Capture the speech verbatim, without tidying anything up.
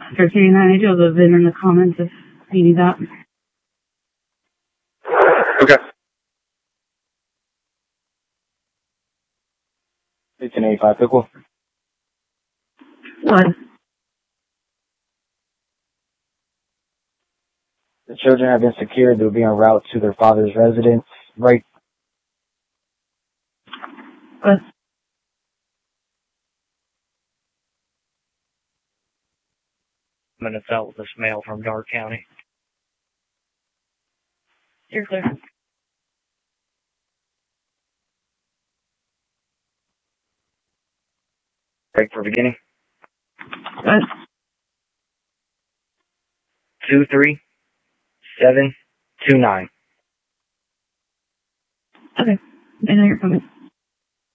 thirteen ninety two have been in the comments if you need that. Okay. eighteen eighty-five, Pickle. What? The children have been secured. They'll be en route to their father's residence. Right. What? I'm going to felt this mail from Dark County. You're clear. Break for beginning. What? Two three seven two nine. Okay. I know you're coming.